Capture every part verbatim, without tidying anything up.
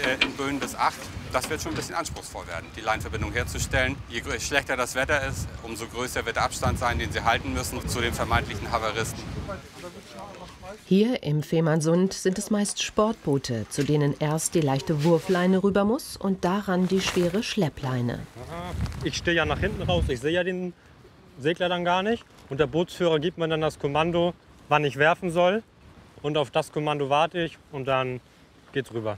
äh, in Böen bis acht. Das wird schon ein bisschen anspruchsvoll werden, die Leinverbindung herzustellen. Je schlechter das Wetter ist, umso größer wird der Abstand sein, den sie halten müssen zu den vermeintlichen Havaristen. Hier im Fehmarnsund sind es meist Sportboote, zu denen erst die leichte Wurfleine rüber muss und daran die schwere Schleppleine. Ich stehe ja nach hinten raus, ich sehe ja den Segler dann gar nicht. Und der Bootsführer gibt mir dann das Kommando, wann ich werfen soll. Und auf das Kommando warte ich und dann geht's rüber.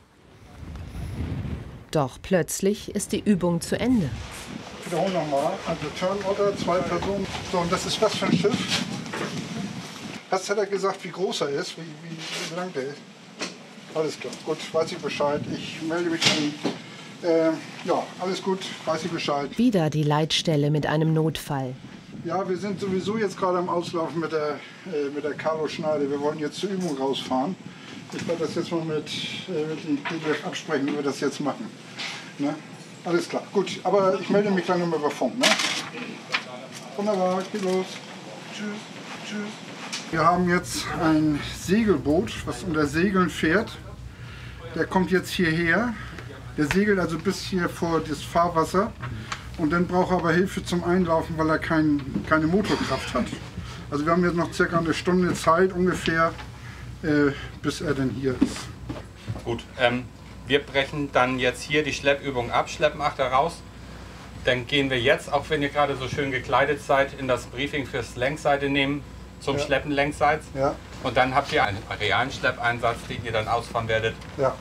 Doch plötzlich ist die Übung zu Ende. Wiederholen nochmal. Also Turnorder, zwei Personen. So, und das ist was für ein Schiff? Hast du da gesagt, wie groß er ist, wie, wie, wie lang der ist? Alles klar, gut, weiß ich Bescheid. Ich melde mich dann. Äh, ja, alles gut, weiß ich Bescheid. Wieder die Leitstelle mit einem Notfall. Ja, wir sind sowieso jetzt gerade am Auslaufen mit der, äh, mit der Carlo Schneide. Wir wollen jetzt zur Übung rausfahren. Ich werde das jetzt mal mit, äh, mit dem D D F absprechen, wie wir das jetzt machen. Ne? Alles klar, gut, aber ich melde mich dann nochmal über Funk. Ne? Wunderbar, geht los. Tschüss, tschüss. Wir haben jetzt ein Segelboot, was unter Segeln fährt. Der kommt jetzt hierher. Der segelt also bis hier vor das Fahrwasser. Und dann braucht er aber Hilfe zum Einlaufen, weil er kein, keine Motorkraft hat. Also wir haben jetzt noch circa eine Stunde Zeit ungefähr, äh, bis er dann hier ist. Gut, ähm, wir brechen dann jetzt hier die Schleppübung ab, schleppen Achter raus. Dann gehen wir jetzt, auch wenn ihr gerade so schön gekleidet seid, in das Briefing fürs Längsseite nehmen, zum Ja. Schleppen längsseits. Ja. Und dann habt ihr einen realen Schleppeinsatz, den ihr dann ausfahren werdet. Ja.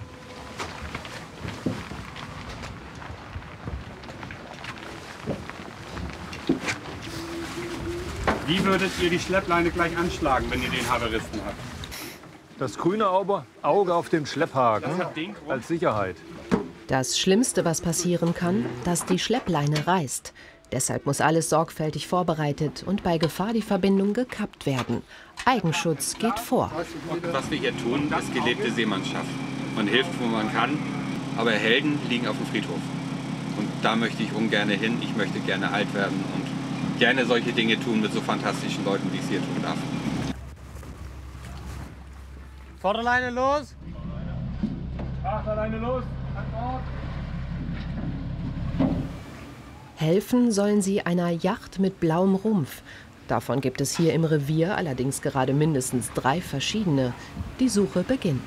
Wie würdet ihr die Schleppleine gleich anschlagen, wenn ihr den Havaristen habt? Das grüne Auge auf dem Schlepphaken Das hat den Grund. als Sicherheit. Das Schlimmste, was passieren kann, dass die Schleppleine reißt. Deshalb muss alles sorgfältig vorbereitet und bei Gefahr die Verbindung gekappt werden. Eigenschutz geht vor. Was wir hier tun, ist gelebte Seemannschaft. Man hilft, wo man kann, aber Helden liegen auf dem Friedhof. Und da möchte ich ungern hin. Ich möchte gerne alt werden und gerne solche Dinge tun mit so fantastischen Leuten, wie ich es hier tun darf. Vorderleine los! Achterleine los! An Ort! Helfen sollen sie einer Yacht mit blauem Rumpf. Davon gibt es hier im Revier allerdings gerade mindestens drei verschiedene. Die Suche beginnt.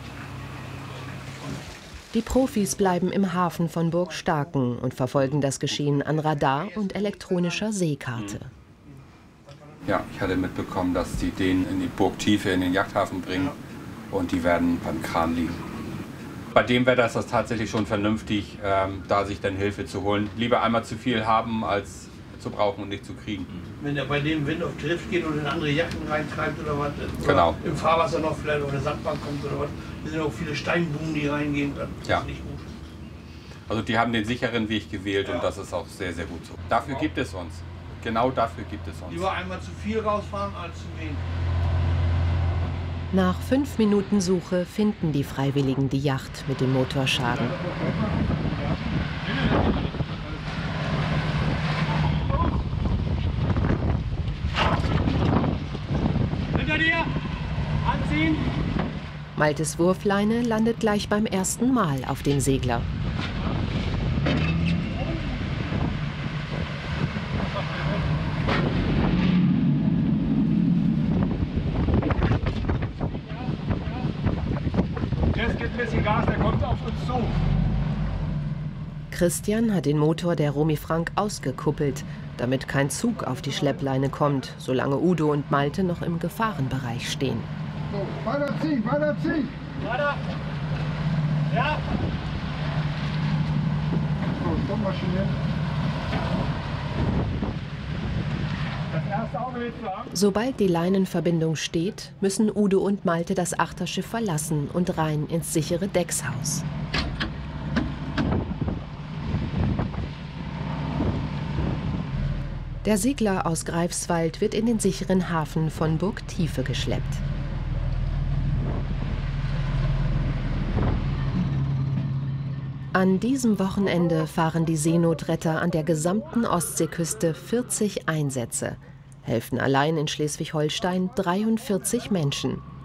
Die Profis bleiben im Hafen von Burg Starken und verfolgen das Geschehen an Radar und elektronischer Seekarte. Ja, ich hatte mitbekommen, dass die den in die Burgtiefe, in den Yachthafen bringen und die werden beim Kran liegen. Bei dem Wetter ist das tatsächlich schon vernünftig, ähm, da sich dann Hilfe zu holen. Lieber einmal zu viel haben, als zu brauchen und nicht zu kriegen. Wenn er bei dem Wind auf Drift geht und in andere Jacken reintreibt oder was, oder Genau. im Fahrwasser noch vielleicht auf eine Sandbank kommt oder was, da sind auch viele Steinbuben, die reingehen, dann ist Ja. das nicht gut. Also die haben den sicheren Weg gewählt und das ist auch sehr, sehr gut so. Dafür gibt es uns. Genau dafür gibt es uns. Lieber einmal zu viel rausfahren als zu wenig. Nach fünf Minuten Suche finden die Freiwilligen die Yacht mit dem Motorschaden. Hinter dir! Anziehen! Maltes Wurfleine landet gleich beim ersten Mal auf dem Segler. Jetzt gibt ein bisschen Gas, der kommt auf uns zu. Christian hat den Motor der Romy Frank ausgekuppelt, damit kein Zug auf die Schleppleine kommt, solange Udo und Malte noch im Gefahrenbereich stehen. So, weiterziehen, weiterziehen! Weiter! Ja! So, komm maschinieren. Das erste Auge wird lang. Sobald die Leinenverbindung steht, müssen Udo und Malte das Achterschiff verlassen und rein ins sichere Deckshaus. Der Segler aus Greifswald wird in den sicheren Hafen von Burgtiefe geschleppt. An diesem Wochenende fahren die Seenotretter an der gesamten Ostseeküste vierzig Einsätze, helfen allein in Schleswig-Holstein dreiundvierzig Menschen.